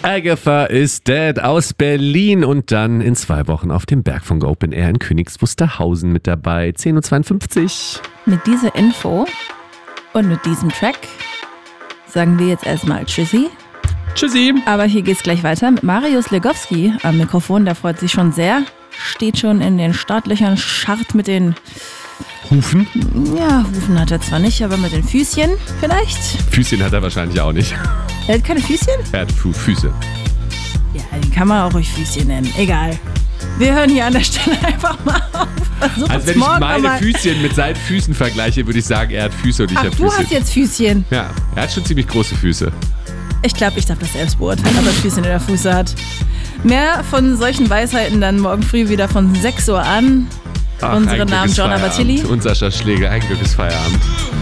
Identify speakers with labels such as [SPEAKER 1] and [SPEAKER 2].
[SPEAKER 1] Agatha is Dead aus Berlin und dann in 2 Wochen auf dem Bergfunk Open Air in Königs Wusterhausen mit dabei. 10.52 Uhr.
[SPEAKER 2] Mit dieser Info und mit diesem Track sagen wir jetzt erstmal Tschüssi.
[SPEAKER 1] Tschüssi.
[SPEAKER 2] Aber hier geht's gleich weiter mit Marius Legowski am Mikrofon. Der freut sich schon sehr. Steht schon in den Startlöchern, scharrt mit den
[SPEAKER 1] Hufen?
[SPEAKER 2] Ja, Hufen hat er zwar nicht, aber mit den Füßchen vielleicht.
[SPEAKER 1] Füßchen hat er wahrscheinlich auch nicht.
[SPEAKER 2] Er hat keine Füßchen?
[SPEAKER 1] Er hat Füße.
[SPEAKER 2] Ja, den kann man auch ruhig Füßchen nennen. Egal. Wir hören hier an der Stelle einfach mal auf.
[SPEAKER 1] Also wenn ich meine Füßchen mit seinen Füßen vergleiche, würde ich sagen, er hat Füße und ich habe Füße.
[SPEAKER 2] Du hast jetzt Füßchen.
[SPEAKER 1] Ja, er hat schon ziemlich große Füße.
[SPEAKER 2] Ich glaube, ich darf das selbst beurteilen, ob er Füßchen oder Füße hat. Mehr von solchen Weisheiten dann morgen früh wieder von 6 Uhr an. Unsere Namen John Abatilli
[SPEAKER 1] und Sascha Schlegel. Ein Glück ist Feierabend.